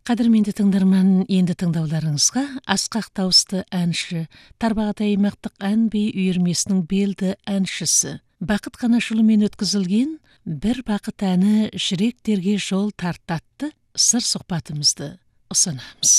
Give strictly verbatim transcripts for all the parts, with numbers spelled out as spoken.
Қадірменді тыңдарман, енді тыңдауларыңызға асқақ дауысты әнші, Тарбағатай аймақтық ән би үйірмесінің белді әншісі Бақыт Қанашұлымен өткізілген бір бақыт әні жүректерге жол тартатты сыр сұхбатымызды ұсынамыз.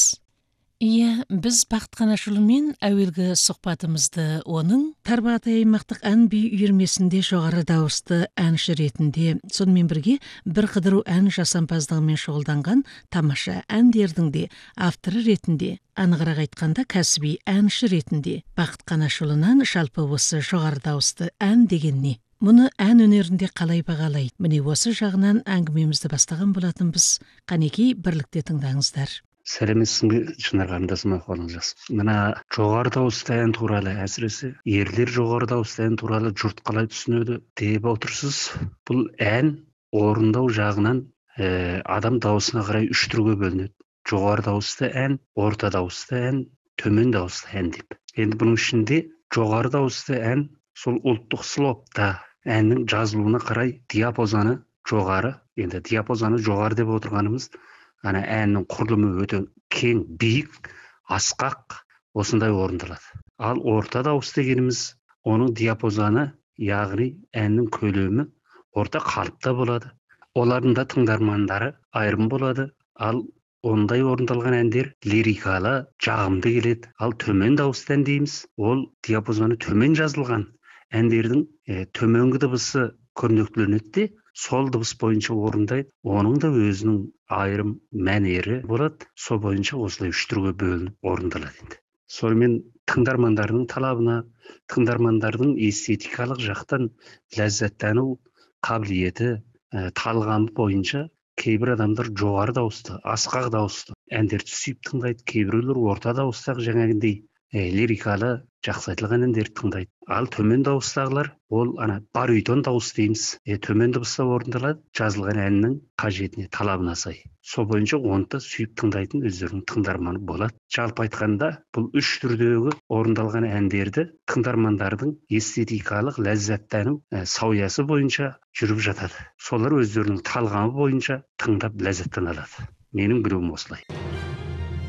Иә, біз Бақыт Қанашұлымен әуелгі сұхбатымызды оның Тарбағатай аймақтық ән би үйірмесінде жоғары дауысты әнші ретінде, сонымен бірге бір қыдыру ән жасампаздығымен шұғылданған тамаша әндердің де авторы ретінде, анығырақ айтқанда кәсіби әнші ретінде Бақыт Қанашұлынан жалпы осы жоғары дауысты ән деген не? Мұны ән өнерінде қалай бағалайды? Міне осы жағынан әңгімемізді бастаған болатынбыз. Қанекей, бірлікте тыңдаңыздар. Сәлеметсің бе, Шынар қарындасым, ахуалыңыз? Мына жоғары дауысты ән туралы, әсіресе ерлер жоғары дауысты ән туралы жұрт қалай түсінеді деп отырсыз. Бұл ән орындау жағынан ә, адам дауысына қарай үш түрге бөлінеді. Жоғары дауысты ән, орта дауысты ән, төмен дауысты ән деп. Енді бұның ішінде жоғары дауысты ән сол ұлттық слогта әннің жазылуына қарай диапазоны жоғары. Енді диапазоны жоғары деп отырғанымыз ана әннің құрылымы өте кең, биік, асқақ, осындай орындалады. Ал орта дауыс дегеніміз оның диапазоны, яғни әннің көлемі орта қалыпта болады. Олардың да тыңдармандары айырым болады. Ал ондай орындалған әндер лирикалы, жағымды келеді. Ал төмен дауысты ән дейміз, ол диапазоны төмен жазылған әндердің е, төменгі дыбысы көрнектіленеді де, сол дыбыс бойынша орындайды. Оның да өзінің айырым мәнері болады. Сол бойынша осылай үш түрге бөлініп орындалады енді. Сонымен тыңдармандардың талабына, тыңдармандардың эстетикалық жақтан ләззаттану қабілеті, ә, талғамы бойынша кейбір адамдар жоғары дауысты, асқақ дауысты әндерді сүйіп тыңдайды, кейбіреулер орта дауыстағы жаңағындай ә, лирикалы, жақсы айтылған әндерді тыңдайды. Ал төмен дауыстағылар ол ана баритон дауыс дейміз. Е, төмен дыбыста орындалады, жазылған әннің қажетіне, талабына сай. Сол бойынша оны да сүйіп тыңдайтын өздерінің тыңдарманы болады. Жалпы айтқанда бұл үш түрдегі орындалған әндерді тыңдармандардың эстетикалық ләззаттану ә, сауясы бойынша жүріп жатады. Солар өздерінің талғамы бойынша тыңдап ләззаттана алады. Менің білуім осылай.